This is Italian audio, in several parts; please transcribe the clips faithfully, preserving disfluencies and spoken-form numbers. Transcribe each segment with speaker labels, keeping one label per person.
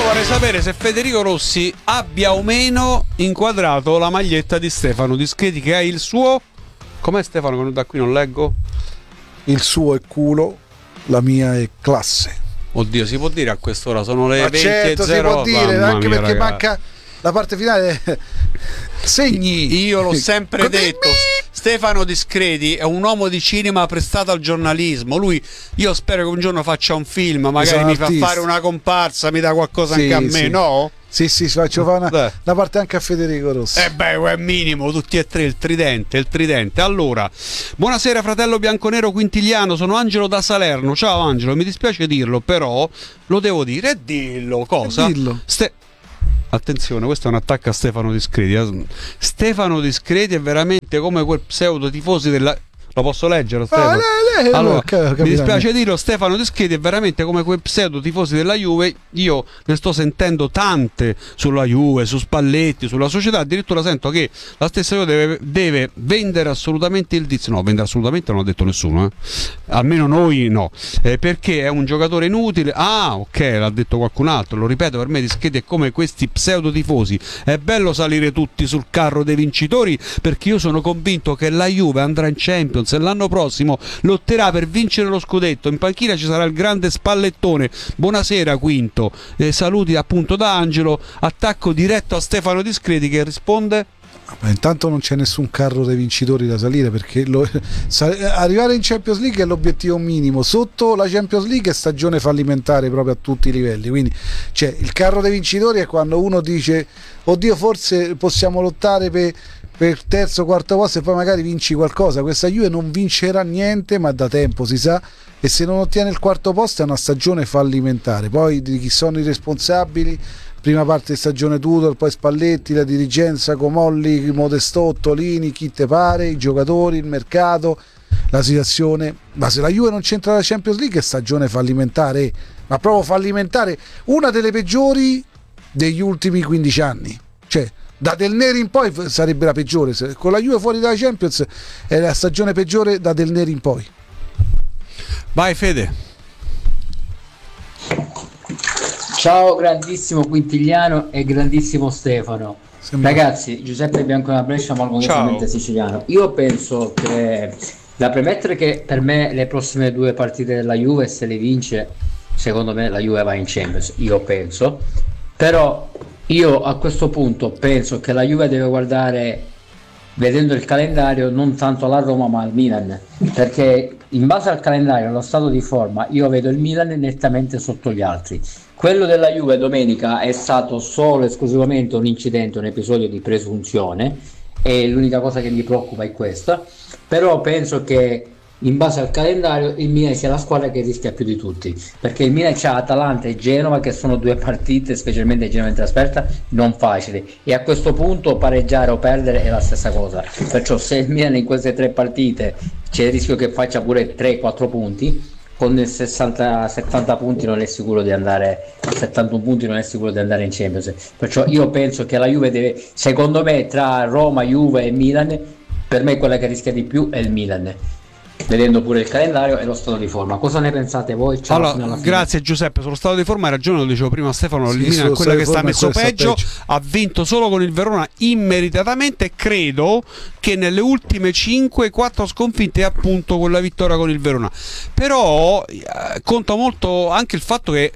Speaker 1: vorrei sapere se Federico Rossi abbia o meno inquadrato la maglietta di Stefano Discreti, che ha il suo... Com'è Stefano, che da qui non leggo?
Speaker 2: Il suo è culo, la mia è classe.
Speaker 1: Oddio, si può dire a quest'ora? Sono le
Speaker 2: Ma
Speaker 1: venti
Speaker 2: certo,
Speaker 1: e zero.
Speaker 2: si può dire,
Speaker 1: Mamma
Speaker 2: anche
Speaker 1: mia,
Speaker 2: perché
Speaker 1: ragazzi,
Speaker 2: manca la parte finale. Segni.
Speaker 1: Io l'ho sempre detto, Stefano Discreti è un uomo di cinema prestato al giornalismo. Lui, io spero che un giorno faccia un film, magari mi
Speaker 2: artista.
Speaker 1: fa fare una comparsa, mi dà qualcosa
Speaker 2: Sì,
Speaker 1: anche a me,
Speaker 2: sì.
Speaker 1: no?
Speaker 2: Sì, sì, faccio fare una,
Speaker 1: Beh.
Speaker 2: una parte anche a Federico Rossi.
Speaker 1: Eh beh, è minimo, tutti e tre, il tridente, il tridente. Allora, buonasera fratello bianconero quintiliano, sono Angelo da Salerno. Ciao Angelo, mi dispiace dirlo, però lo devo dire. E dillo, cosa?
Speaker 2: E dillo.
Speaker 1: Ste- Attenzione, questo è un attacco a Stefano Discreti. eh. Stefano Discreti è veramente come quel pseudo tifosi della... Lo posso leggere, Stefano?
Speaker 2: Ah, lei, lei,
Speaker 1: Allora,
Speaker 2: allora,
Speaker 1: mi dispiace dirlo, Stefano Discreti è veramente come quei pseudo tifosi della Juve. Io ne sto sentendo tante sulla Juve, su Spalletti, sulla società. Addirittura sento che la stessa Juve deve, deve vendere assolutamente il Diz. No, vendere assolutamente non ha detto nessuno, eh. Almeno noi no, eh, perché è un giocatore inutile. Ah, ok, l'ha detto qualcun altro. Lo ripeto, per me Discreti è come questi pseudo tifosi. È bello salire tutti sul carro dei vincitori, perché io sono convinto che la Juve andrà in Champions e l'anno prossimo lotterà per vincere lo scudetto. In panchina ci sarà il grande Spallettone. Buonasera Quinto, eh, saluti appunto da Angelo. Attacco diretto a Stefano Discreti, che risponde:
Speaker 2: Ma intanto non c'è nessun carro dei vincitori da salire, perché lo, sa, arrivare in Champions League è l'obiettivo minimo. Sotto la Champions League è stagione fallimentare proprio a tutti i livelli. Quindi cioè, il carro dei vincitori è quando uno dice oddio, forse possiamo lottare per per terzo quarto posto e poi magari vinci qualcosa. Questa Juve non vincerà niente, ma da tempo si sa, e se non ottiene il quarto posto è una stagione fallimentare. Poi di chi sono i responsabili? Prima parte di stagione Tudor, poi Spalletti, la dirigenza, Comolli, Modestotto, Lini, chi te pare, i giocatori, il mercato, la situazione. Ma se la Juve non c'entra la Champions League è stagione fallimentare, ma proprio fallimentare, una delle peggiori degli ultimi quindici anni. Cioè da Del Neri in poi sarebbe la peggiore. Con la Juve fuori dalla Champions è la stagione peggiore da Del Neri in poi.
Speaker 1: vai Fede.
Speaker 3: Ciao grandissimo Quintiliano e grandissimo Stefano.
Speaker 2: Sembra...
Speaker 3: Ragazzi, Giuseppe Biancona Brescia, malmodestamente siciliano. Io penso che da premettere che per me le prossime due partite della Juve, se le vince, secondo me la Juve va in Champions, io penso. Però io a questo punto penso che la Juve deve guardare, vedendo il calendario, non tanto alla Roma ma al Milan, perché in base al calendario, allo stato di forma, io vedo il Milan nettamente sotto gli altri. Quello della Juve domenica è stato solo e esclusivamente un incidente, un episodio di presunzione, e l'unica cosa che mi preoccupa è questa. Però penso che in base al calendario il Milan sia la squadra che rischia più di tutti, perché il Milan c'ha Atalanta e Genova, che sono due partite, specialmente Genova in trasferta, non facili, e a questo punto pareggiare o perdere è la stessa cosa. Perciò se il Milan in queste tre partite c'è il rischio che faccia pure tre quattro punti, con sessanta settanta punti non è sicuro di andare, settantuno punti non è sicuro di andare in Champions. Perciò io penso che la Juve deve, secondo me, tra Roma, Juve e Milan, per me quella che rischia di più è il Milan, vedendo pure il calendario e lo stato di forma. Cosa ne pensate voi? Ciao,
Speaker 1: allora, grazie Giuseppe. Sullo stato di forma hai ragione, lo dicevo prima Stefano,
Speaker 2: sì,
Speaker 1: il Milan è quella che sta messo peggio,
Speaker 2: peggio,
Speaker 1: ha vinto solo con il Verona immeritatamente, e credo che nelle ultime cinque quattro sconfitte è appunto quella vittoria con il Verona. Però eh, conta molto anche il fatto che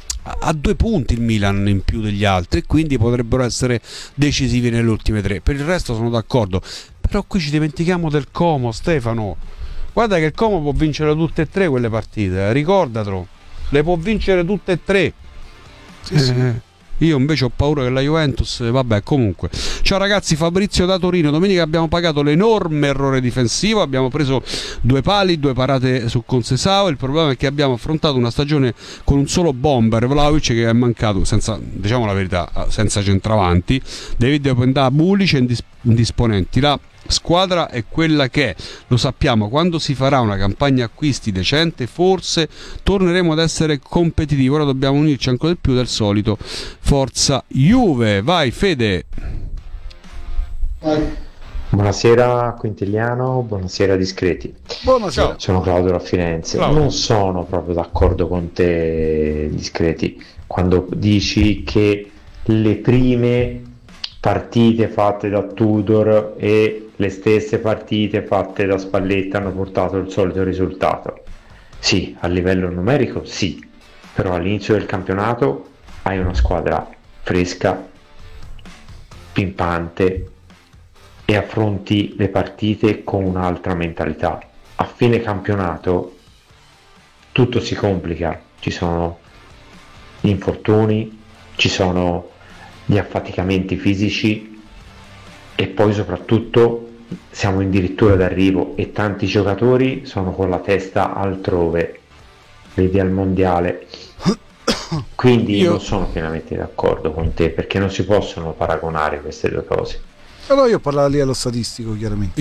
Speaker 1: ha due punti il Milan in più degli altri, e quindi potrebbero essere decisivi nelle ultime tre. Per il resto sono d'accordo, però qui ci dimentichiamo del Como, Stefano. Guarda che il Como può vincere tutte e tre quelle partite, eh, ricordatelo, le può vincere tutte e tre.
Speaker 2: Sì, sì.
Speaker 1: Eh, io invece ho paura che la Juventus, vabbè, comunque. Ciao ragazzi, Fabrizio da Torino. Domenica abbiamo pagato l'enorme errore difensivo, abbiamo preso due pali, due parate su Concesao. Il problema è che abbiamo affrontato una stagione con un solo bomber, Vlahovic, che è mancato, senza, diciamo la verità, senza centravanti. David Pendà, Bulic e indisponenti. La squadra è quella che è, lo sappiamo. Quando si farà una campagna acquisti decente forse torneremo ad essere competitivi. Ora dobbiamo unirci ancora di più del solito. Forza Juve. Vai Fede.
Speaker 4: Buonasera Quintiliano, buonasera Discreti.
Speaker 2: Buonasera.
Speaker 4: Ciao. Sono Claudio da Firenze.
Speaker 1: Claudio.
Speaker 4: Non sono proprio d'accordo con te Discreti. quando dici che le prime partite fatte da Tudor e le stesse partite fatte da Spalletti hanno portato il solito risultato. Sì, a livello numerico sì, però all'inizio del campionato hai una squadra fresca, pimpante, e affronti le partite con un'altra mentalità. A fine campionato tutto si complica, ci sono gli infortuni, ci sono gli affaticamenti fisici e poi soprattutto siamo addirittura d'arrivo e tanti giocatori sono con la testa altrove, vedi al mondiale. Quindi
Speaker 1: Io...
Speaker 4: non sono pienamente d'accordo con te, perché non si possono paragonare queste due cose.
Speaker 2: Però io parlavo a livello statistico, chiaramente.